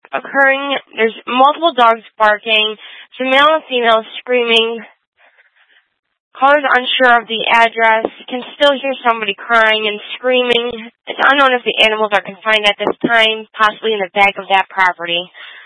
occurring. There's multiple dogs barking. It's a male and female screaming. Callers unsure of the address can still hear somebody crying and screaming. It's unknown if the animals are confined at this time, possibly in the back of that property.